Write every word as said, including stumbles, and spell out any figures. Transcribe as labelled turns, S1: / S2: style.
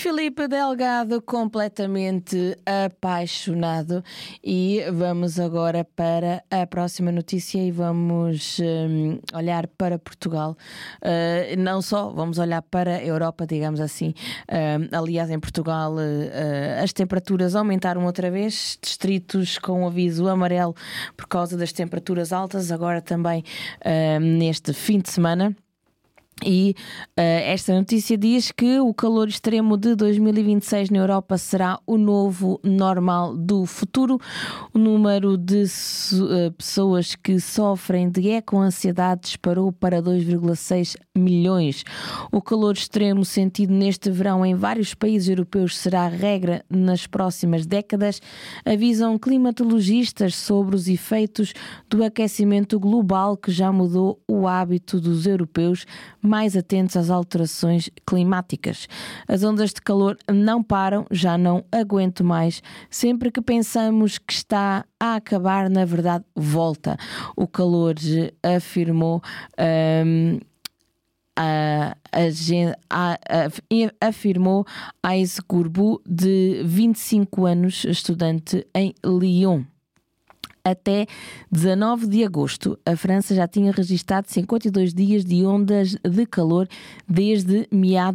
S1: Filipe Delgado completamente apaixonado. E vamos agora para a próxima notícia e vamos hum, olhar para Portugal. Uh, não só, vamos olhar para a Europa, digamos assim. Uh, aliás, em Portugal uh, uh, as temperaturas aumentaram outra vez, distritos com aviso amarelo por causa das temperaturas altas, agora também uh, neste fim de semana. E uh, esta notícia diz que o calor extremo de dois mil e vinte e seis na Europa será o novo normal do futuro. O número de uh, pessoas que sofrem de eco-ansiedade disparou para dois vírgula seis milhões. O calor extremo sentido neste verão em vários países europeus será regra nas próximas décadas, avisam climatologistas sobre os efeitos do aquecimento global que já mudou o hábito dos europeus mais atentos às alterações climáticas. As ondas de calor não param, já não aguento mais. Sempre que pensamos que está a acabar, na verdade, volta. O calor afirmou um, a, a, a, a, afirmou Ais Gurbu, de vinte e cinco anos, estudante em Lyon. Até dezanove de agosto, a França já tinha registrado cinquenta e dois dias de ondas de calor desde meados